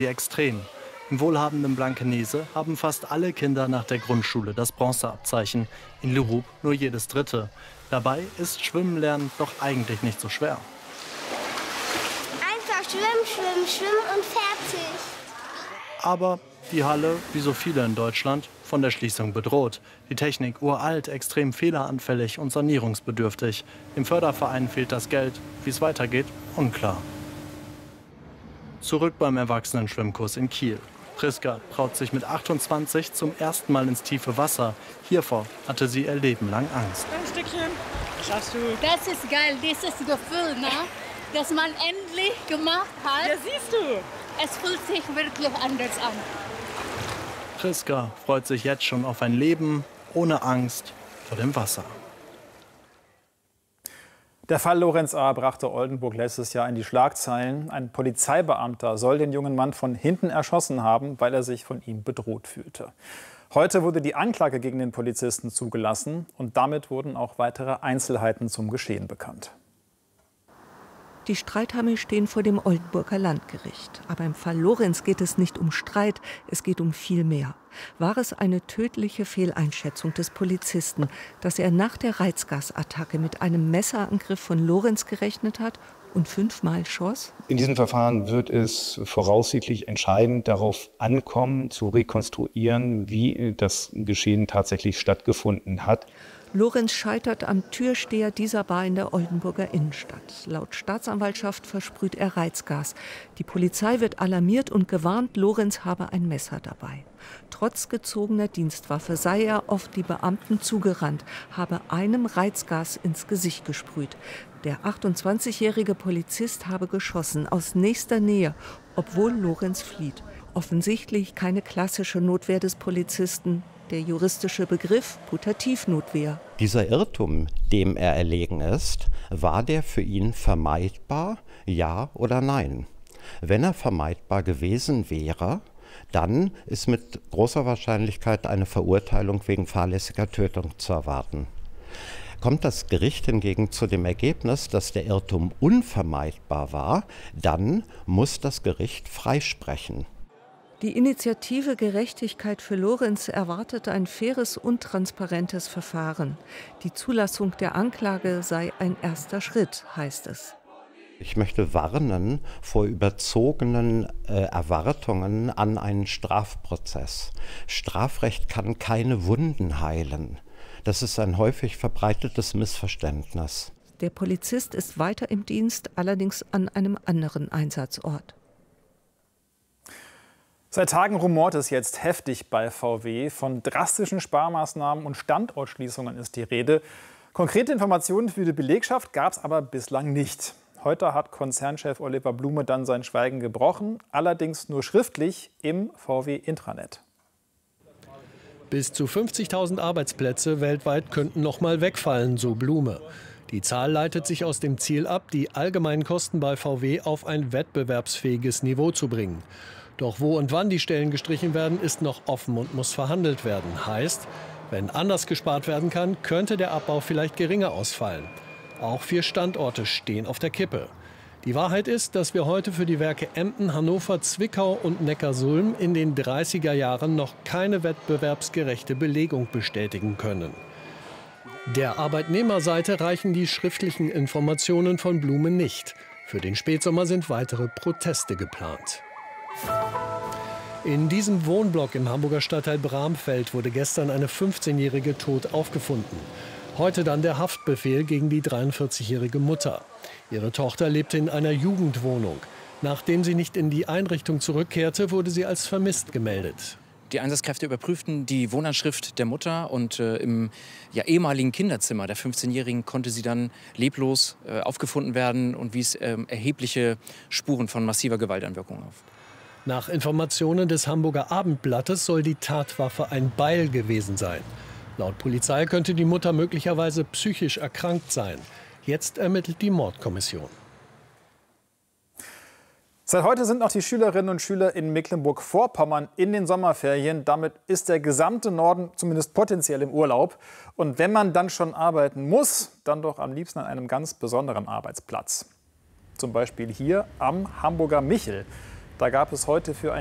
Die Extrem. Im wohlhabenden Blankenese haben fast alle Kinder nach der Grundschule das Bronzeabzeichen. In Lerup nur jedes dritte. Dabei ist Schwimmen lernen doch eigentlich nicht so schwer. Einfach schwimmen, schwimmen, schwimmen und fertig. Aber die Halle, wie so viele in Deutschland, von der Schließung bedroht. Die Technik uralt, extrem fehleranfällig und sanierungsbedürftig. Dem Förderverein fehlt das Geld. Wie es weitergeht, unklar. Zurück beim Erwachsenenschwimmkurs in Kiel. Priska traut sich mit 28 zum ersten Mal ins tiefe Wasser. Hiervor hatte sie ihr Leben lang Angst. Ein Stückchen. Schaffst du? Das ist geil, dieses Gefühl, ne? Dass man endlich gemacht hat. Ja, siehst du. Es fühlt sich wirklich anders an. Priska freut sich jetzt schon auf ein Leben ohne Angst vor dem Wasser. Der Fall Lorenz A. brachte Oldenburg letztes Jahr in die Schlagzeilen. Ein Polizeibeamter soll den jungen Mann von hinten erschossen haben, weil er sich von ihm bedroht fühlte. Heute wurde die Anklage gegen den Polizisten zugelassen und damit wurden auch weitere Einzelheiten zum Geschehen bekannt. Die Streithammer stehen vor dem Oldenburger Landgericht. Aber im Fall Lorenz geht es nicht um Streit, es geht um viel mehr. War es eine tödliche Fehleinschätzung des Polizisten, dass er nach der Reizgasattacke mit einem Messerangriff von Lorenz gerechnet hat und 5-mal schoss? In diesem Verfahren wird es voraussichtlich entscheidend darauf ankommen, zu rekonstruieren, wie das Geschehen tatsächlich stattgefunden hat. Lorenz scheitert am Türsteher dieser Bar in der Oldenburger Innenstadt. Laut Staatsanwaltschaft versprüht er Reizgas. Die Polizei wird alarmiert und gewarnt, Lorenz habe ein Messer dabei. Trotz gezogener Dienstwaffe sei er auf die Beamten zugerannt, habe einem Reizgas ins Gesicht gesprüht. Der 28-jährige Polizist habe geschossen, aus nächster Nähe, obwohl Lorenz flieht. Offensichtlich keine klassische Notwehr des Polizisten. Der juristische Begriff Putativnotwehr. Dieser Irrtum, dem er erlegen ist, war der für ihn vermeidbar, ja oder nein? Wenn er vermeidbar gewesen wäre, dann ist mit großer Wahrscheinlichkeit eine Verurteilung wegen fahrlässiger Tötung zu erwarten. Kommt das Gericht hingegen zu dem Ergebnis, dass der Irrtum unvermeidbar war, dann muss das Gericht freisprechen. Die Initiative Gerechtigkeit für Lorenz erwartet ein faires und transparentes Verfahren. Die Zulassung der Anklage sei ein erster Schritt, heißt es. Ich möchte warnen vor überzogenen Erwartungen an einen Strafprozess. Strafrecht kann keine Wunden heilen. Das ist ein häufig verbreitetes Missverständnis. Der Polizist ist weiter im Dienst, allerdings an einem anderen Einsatzort. Seit Tagen rumort es jetzt heftig bei VW. Von drastischen Sparmaßnahmen und Standortschließungen ist die Rede. Konkrete Informationen für die Belegschaft gab es aber bislang nicht. Heute hat Konzernchef Oliver Blume dann sein Schweigen gebrochen, allerdings nur schriftlich im VW-Intranet. Bis zu 50.000 Arbeitsplätze weltweit könnten noch mal wegfallen, so Blume. Die Zahl leitet sich aus dem Ziel ab, die allgemeinen Kosten bei VW auf ein wettbewerbsfähiges Niveau zu bringen. Doch wo und wann die Stellen gestrichen werden, ist noch offen und muss verhandelt werden. Heißt, wenn anders gespart werden kann, könnte der Abbau vielleicht geringer ausfallen. Auch 4 Standorte stehen auf der Kippe. Die Wahrheit ist, dass wir heute für die Werke Emden, Hannover, Zwickau und Neckarsulm in den 30er Jahren noch keine wettbewerbsgerechte Belegung bestätigen können. Der Arbeitnehmerseite reichen die schriftlichen Informationen von Blume nicht. Für den Spätsommer sind weitere Proteste geplant. In diesem Wohnblock im Hamburger Stadtteil Bramfeld wurde gestern eine 15-Jährige tot aufgefunden. Heute dann der Haftbefehl gegen die 43-jährige Mutter. Ihre Tochter lebte in einer Jugendwohnung. Nachdem sie nicht in die Einrichtung zurückkehrte, wurde sie als vermisst gemeldet. Die Einsatzkräfte überprüften die Wohnanschrift der Mutter und im ehemaligen Kinderzimmer der 15-Jährigen konnte sie dann leblos aufgefunden werden und wies erhebliche Spuren von massiver Gewalteinwirkung auf. Nach Informationen des Hamburger Abendblattes soll die Tatwaffe ein Beil gewesen sein. Laut Polizei könnte die Mutter möglicherweise psychisch erkrankt sein. Jetzt ermittelt die Mordkommission. Seit heute sind auch die Schülerinnen und Schüler in Mecklenburg-Vorpommern in den Sommerferien. Damit ist der gesamte Norden zumindest potenziell im Urlaub. Und wenn man dann schon arbeiten muss, dann doch am liebsten an einem ganz besonderen Arbeitsplatz. Zum Beispiel hier am Hamburger Michel. Da gab es heute für